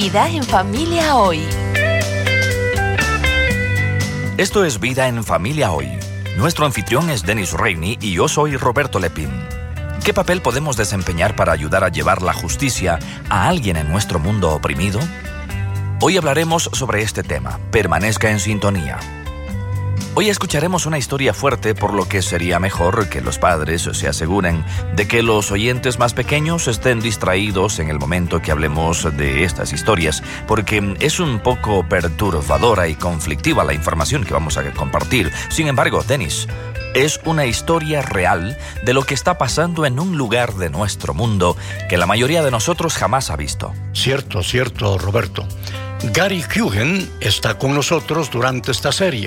Vida en Familia Hoy. Esto es Vida en Familia Hoy. Nuestro anfitrión es Dennis Rainey y yo soy Roberto Lepín. ¿Qué papel podemos desempeñar para ayudar a llevar la justicia a alguien en nuestro mundo oprimido? Hoy hablaremos sobre este tema. Permanezca en sintonía. Hoy escucharemos una historia fuerte, por lo que sería mejor que los padres se aseguren de que los oyentes más pequeños estén distraídos en el momento que hablemos de estas historias, porque es un poco perturbadora y conflictiva la información que vamos a compartir. Sin embargo, Dennis, es una historia real de lo que está pasando en un lugar de nuestro mundo que la mayoría de nosotros jamás ha visto. Cierto, Roberto. Gary Hughen está con nosotros durante esta serie.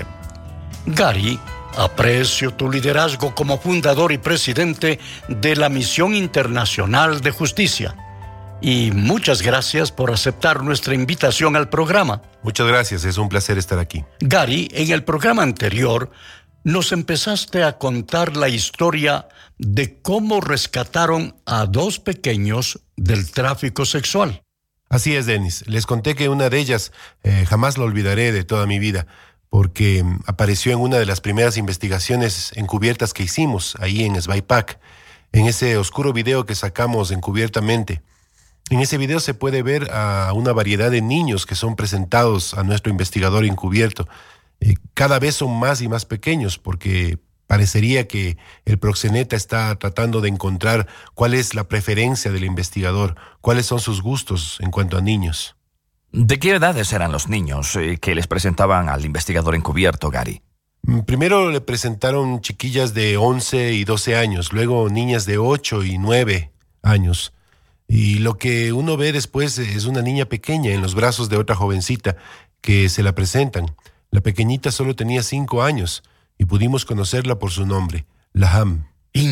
Gary, aprecio tu liderazgo como fundador y presidente de la Misión Internacional de Justicia. Y muchas gracias por aceptar nuestra invitación al programa. Muchas gracias, es un placer estar aquí. Gary, en el programa anterior, nos empezaste a contar la historia de cómo rescataron a 2 pequeños del tráfico sexual. Así es, Dennis. Les conté que una de ellas jamás la olvidaré de toda mi vida, porque apareció en una de las primeras investigaciones encubiertas que hicimos ahí en SBIPAC, en ese oscuro video que sacamos encubiertamente. En ese video se puede ver a una variedad de niños que son presentados a nuestro investigador encubierto. Cada vez son más y más pequeños, porque parecería que el proxeneta está tratando de encontrar cuál es la preferencia del investigador, cuáles son sus gustos en cuanto a niños. ¿De qué edades eran los niños que les presentaban al investigador encubierto, Gary? Primero le presentaron chiquillas de 11 y 12 años, luego niñas de 8 y 9 años. Y lo que uno ve después es una niña pequeña en los brazos de otra jovencita que se la presentan. La pequeñita solo tenía 5 años y pudimos conocerla por su nombre, Laham.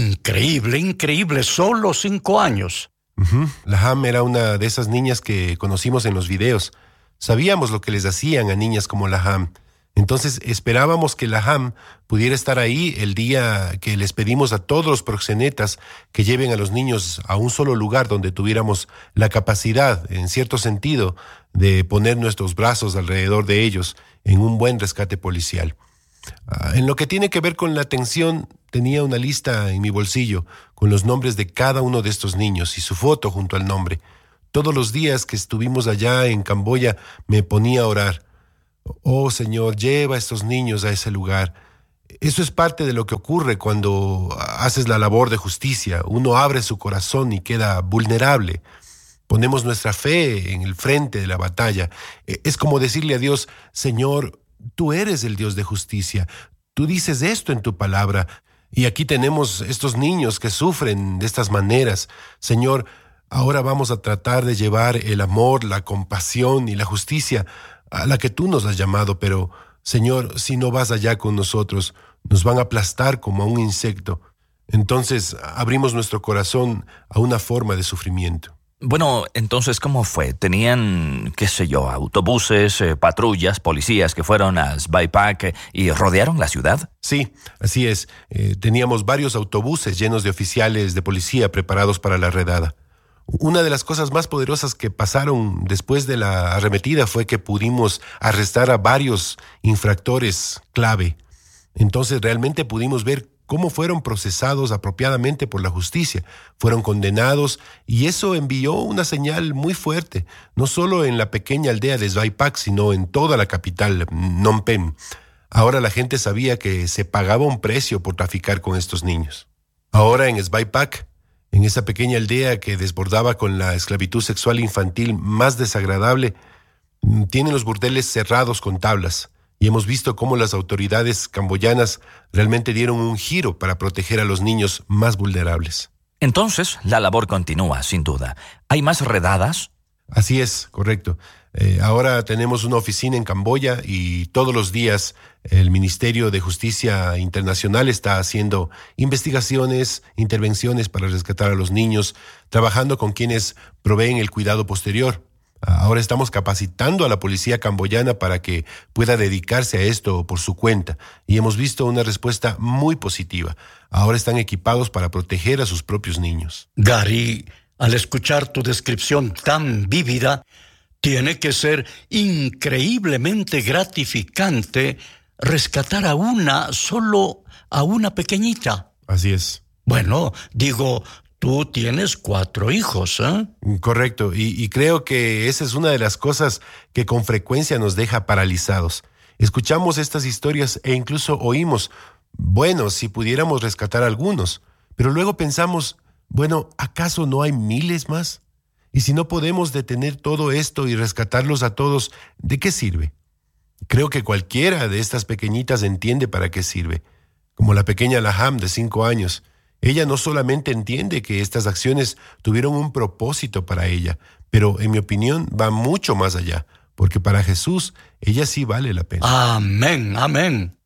Increíble, solo 5 años. Laham era una de esas niñas que conocimos en los videos. Sabíamos lo que les hacían a niñas como Laham. Entonces esperábamos que Laham pudiera estar ahí el día que les pedimos a todos los proxenetas que lleven a los niños a un solo lugar donde tuviéramos la capacidad, en cierto sentido, de poner nuestros brazos alrededor de ellos en un buen rescate policial. En lo que tiene que ver con la atención, tenía una lista en mi bolsillo con los nombres de cada uno de estos niños y su foto junto al nombre. Todos los días que estuvimos allá en Camboya me ponía a orar. Oh, Señor, lleva a estos niños a ese lugar. Eso es parte de lo que ocurre cuando haces la labor de justicia. Uno abre su corazón y queda vulnerable. Ponemos nuestra fe en el frente de la batalla. Es como decirle a Dios, Señor, tú eres el Dios de justicia. Tú dices esto en tu palabra. Y aquí tenemos estos niños que sufren de estas maneras. Señor, ahora vamos a tratar de llevar el amor, la compasión y la justicia a la que tú nos has llamado. Pero, Señor, si no vas allá con nosotros, nos van a aplastar como a un insecto. Entonces abrimos nuestro corazón a una forma de sufrimiento. Bueno, entonces, ¿cómo fue? ¿Tenían, autobuses, patrullas, policías que fueron a SBIPAC y rodearon la ciudad? Sí, así es. Teníamos varios autobuses llenos de oficiales de policía preparados para la redada. Una de las cosas más poderosas que pasaron después de la arremetida fue que pudimos arrestar a varios infractores clave. Entonces realmente pudimos ver cómo fueron procesados apropiadamente por la justicia, fueron condenados, y eso envió una señal muy fuerte, no solo en la pequeña aldea de SBIPAC, sino en toda la capital, Phnom Penh. Ahora la gente sabía que se pagaba un precio por traficar con estos niños. Ahora en SBIPAC, en esa pequeña aldea que desbordaba con la esclavitud sexual infantil más desagradable, tienen los burdeles cerrados con tablas. Y hemos visto cómo las autoridades camboyanas realmente dieron un giro para proteger a los niños más vulnerables. Entonces, la labor continúa, sin duda. ¿Hay más redadas? Así es, correcto. Ahora tenemos una oficina en Camboya y todos los días el Ministerio de Justicia Internacional está haciendo investigaciones, intervenciones para rescatar a los niños, trabajando con quienes proveen el cuidado posterior. Ahora estamos capacitando a la policía camboyana para que pueda dedicarse a esto por su cuenta, y hemos visto una respuesta muy positiva. Ahora están equipados para proteger a sus propios niños. Gary, al escuchar tu descripción tan vívida, Tiene que ser increíblemente gratificante rescatar solo a una pequeñita. Así es. Bueno, digo, tú tienes 4 hijos, ¿eh? Correcto, y creo que esa es una de las cosas que con frecuencia nos deja paralizados. Escuchamos estas historias e incluso oímos, bueno, si pudiéramos rescatar a algunos, pero luego pensamos, bueno, ¿acaso no hay miles más? Y si no podemos detener todo esto y rescatarlos a todos, ¿de qué sirve? Creo que cualquiera de estas pequeñitas entiende para qué sirve. Como la pequeña Laham de 5 años. Ella no solamente entiende que estas acciones tuvieron un propósito para ella, pero en mi opinión va mucho más allá, porque para Jesús ella sí vale la pena. Amén, amén.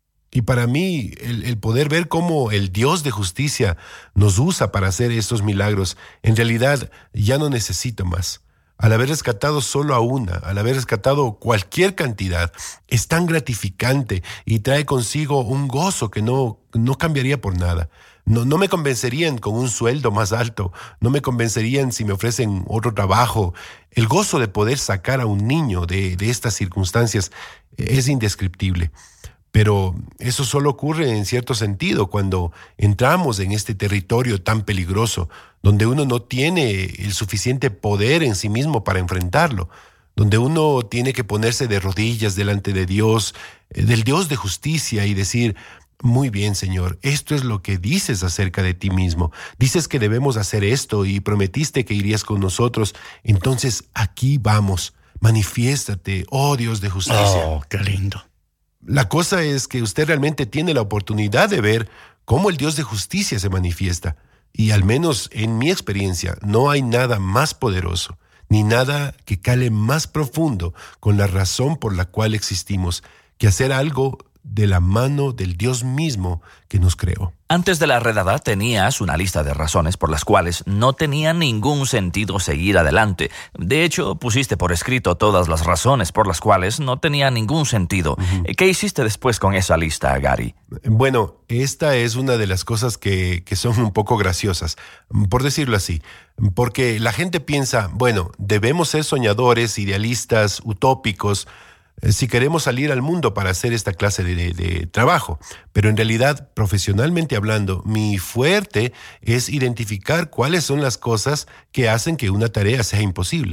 Y para mí, el poder ver cómo el Dios de justicia nos usa para hacer estos milagros, en realidad ya no necesito más. Al haber rescatado solo a una, al haber rescatado cualquier cantidad, es tan gratificante y trae consigo un gozo que no cambiaría por nada. No me convencerían con un sueldo más alto, no me convencerían si me ofrecen otro trabajo. El gozo de poder sacar a un niño de estas circunstancias es indescriptible. Pero eso solo ocurre en cierto sentido cuando entramos en este territorio tan peligroso, donde uno no tiene el suficiente poder en sí mismo para enfrentarlo, donde uno tiene que ponerse de rodillas delante de Dios, del Dios de justicia y decir, muy bien, Señor, esto es lo que dices acerca de ti mismo. Dices que debemos hacer esto y prometiste que irías con nosotros. Entonces aquí vamos, manifiéstate, oh Dios de justicia. Oh, qué lindo. La cosa es que usted realmente tiene la oportunidad de ver cómo el Dios de justicia se manifiesta. Y al menos en mi experiencia, no hay nada más poderoso, ni nada que cale más profundo con la razón por la cual existimos, que hacer algo de la mano del Dios mismo que nos creó. Antes de la redada tenías una lista de razones por las cuales no tenía ningún sentido seguir adelante. De hecho, pusiste por escrito todas las razones por las cuales no tenía ningún sentido. ¿Qué hiciste después con esa lista, Gary? Bueno, esta es una de las cosas que son un poco graciosas, por decirlo así. Porque la gente piensa, bueno, debemos ser soñadores, idealistas, utópicos, si queremos salir al mundo para hacer esta clase de trabajo. Pero en realidad, profesionalmente hablando, mi fuerte es identificar cuáles son las cosas que hacen que una tarea sea imposible.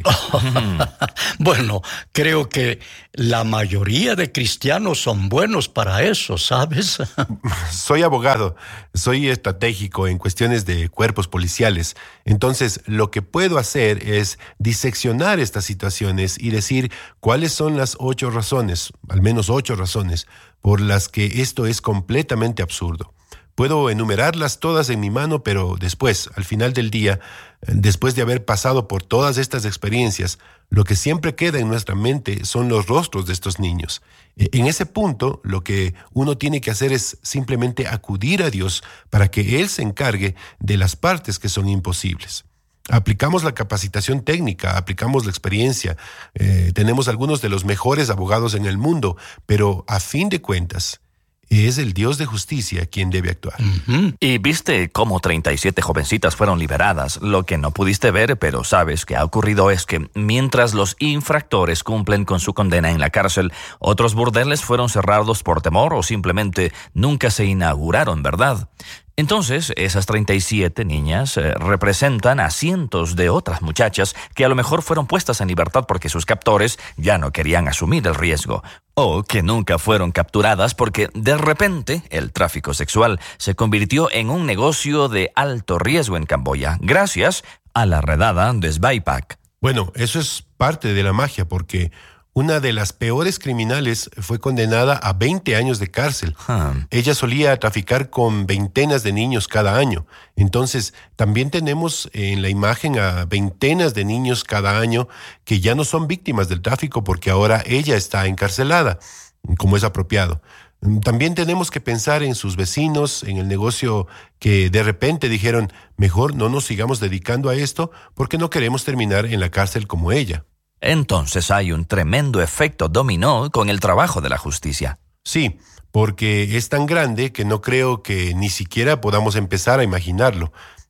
Bueno, creo que la mayoría de cristianos son buenos para eso, ¿sabes? Soy abogado, soy estratégico en cuestiones de cuerpos policiales. Entonces, lo que puedo hacer es diseccionar estas situaciones y decir cuáles son las 8 razones, al menos 8 razones, por las que esto es completamente absurdo. Puedo enumerarlas todas en mi mano, pero después, al final del día, después de haber pasado por todas estas experiencias, lo que siempre queda en nuestra mente son los rostros de estos niños. En ese punto, lo que uno tiene que hacer es simplemente acudir a Dios para que Él se encargue de las partes que son imposibles. Aplicamos la capacitación técnica, aplicamos la experiencia, tenemos algunos de los mejores abogados en el mundo, pero a fin de cuentas, es el Dios de justicia quien debe actuar. Y viste cómo 37 jovencitas fueron liberadas. Lo que no pudiste ver, pero sabes que ha ocurrido, es que mientras los infractores cumplen con su condena en la cárcel, otros burdeles fueron cerrados por temor o simplemente nunca se inauguraron, ¿verdad? Entonces, esas 37 niñas representan a cientos de otras muchachas que a lo mejor fueron puestas en libertad porque sus captores ya no querían asumir el riesgo, o que nunca fueron capturadas porque de repente el tráfico sexual se convirtió en un negocio de alto riesgo en Camboya, gracias a la redada de Sveipak. Bueno, eso es parte de la magia, porque una de las peores criminales fue condenada a 20 años de cárcel. Ella solía traficar con veintenas de niños cada año. Entonces, también tenemos en la imagen a veintenas de niños cada año que ya no son víctimas del tráfico porque ahora ella está encarcelada, como es apropiado. También tenemos que pensar en sus vecinos, en el negocio que de repente dijeron, mejor no nos sigamos dedicando a esto porque no queremos terminar en la cárcel como ella. Entonces hay un tremendo efecto dominó con el trabajo de la justicia. Sí, porque es tan grande que no creo que ni siquiera podamos empezar a imaginarlo.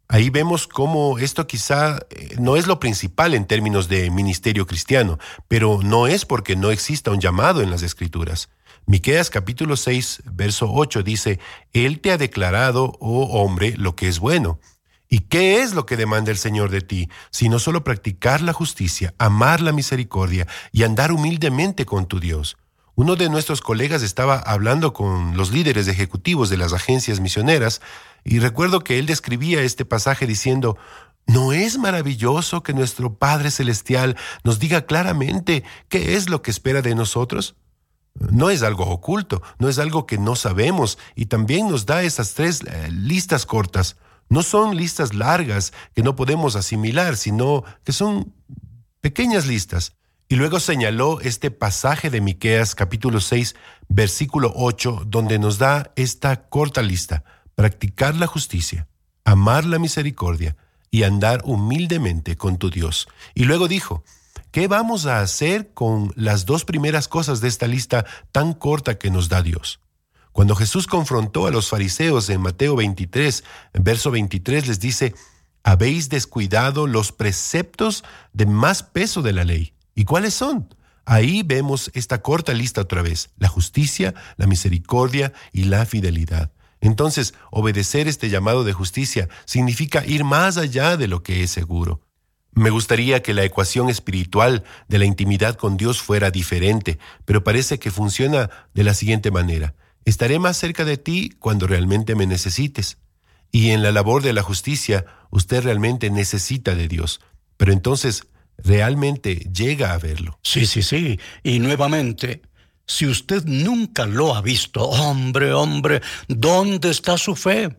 Ahí vemos cómo esto quizá no es lo principal en términos de ministerio cristiano, pero no es porque no exista un llamado en las Escrituras. Miqueas capítulo 6, verso 8 dice: Él te ha declarado, oh hombre, lo que es bueno. ¿Y qué es lo que demanda el Señor de ti? Sino solo practicar la justicia, amar la misericordia y andar humildemente con tu Dios. Uno de nuestros colegas estaba hablando con los líderes ejecutivos de las agencias misioneras y recuerdo que él describía este pasaje diciendo: ¿no es maravilloso que nuestro Padre Celestial nos diga claramente qué es lo que espera de nosotros? No es algo oculto, no es algo que no sabemos, y también nos da esas 3 listas cortas. No son listas largas que no podemos asimilar, sino que son pequeñas listas. Y luego señaló este pasaje de Miqueas capítulo 6, versículo 8, donde nos da esta corta lista: practicar la justicia, amar la misericordia y andar humildemente con tu Dios. Y luego dijo: ¿qué vamos a hacer con las 2 primeras cosas de esta lista tan corta que nos da Dios? Cuando Jesús confrontó a los fariseos en Mateo 23, verso 23, les dice: habéis descuidado los preceptos de más peso de la ley. ¿Y cuáles son? Ahí vemos esta corta lista otra vez: la justicia, la misericordia y la fidelidad. Entonces, obedecer este llamado de justicia significa ir más allá de lo que es seguro. Me gustaría que la ecuación espiritual de la intimidad con Dios fuera diferente, pero parece que funciona de la siguiente manera: estaré más cerca de ti cuando realmente me necesites. Y en la labor de la justicia, usted realmente necesita de Dios, pero entonces realmente llega a verlo. Sí. Y nuevamente, si usted nunca lo ha visto, hombre, ¿dónde está su fe?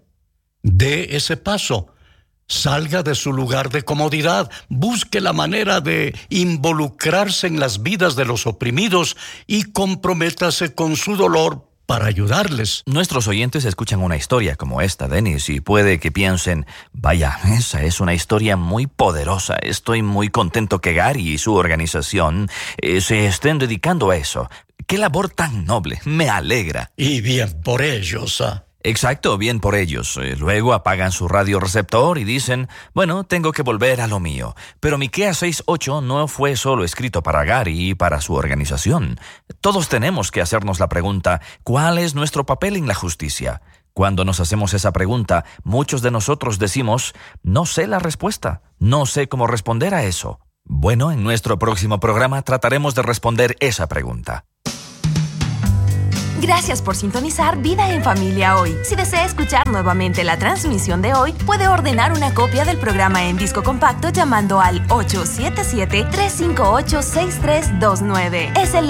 Dé ese paso. Salga de su lugar de comodidad, busque la manera de involucrarse en las vidas de los oprimidos y comprométase con su dolor para ayudarles. Nuestros oyentes escuchan una historia como esta, Dennis, y puede que piensen: vaya, esa es una historia muy poderosa. Estoy muy contento que Gary y su organización se estén dedicando a eso. ¡Qué labor tan noble! Me alegra. Y bien por ellos, Exacto, bien por ellos. Luego apagan su radioreceptor y dicen: bueno, tengo que volver a lo mío. Pero Miqueas 6:8 no fue solo escrito para Gary y para su organización. Todos tenemos que hacernos la pregunta: ¿cuál es nuestro papel en la justicia? Cuando nos hacemos esa pregunta, muchos de nosotros decimos: no sé la respuesta, no sé cómo responder a eso. Bueno, en nuestro próximo programa trataremos de responder esa pregunta. Gracias por sintonizar Vida en Familia Hoy. Si desea escuchar nuevamente la transmisión de hoy, puede ordenar una copia del programa en disco compacto llamando al 877-358-6329. Es el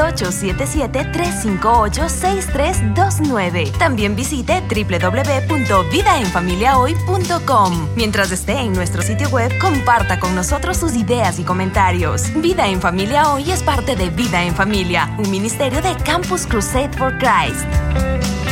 877-358-6329. También visite www.vidaenfamiliahoy.com. Mientras esté en nuestro sitio web, comparta con nosotros sus ideas y comentarios. Vida en Familia Hoy es parte de Vida en Familia, un ministerio de Campus Crusade for Christ.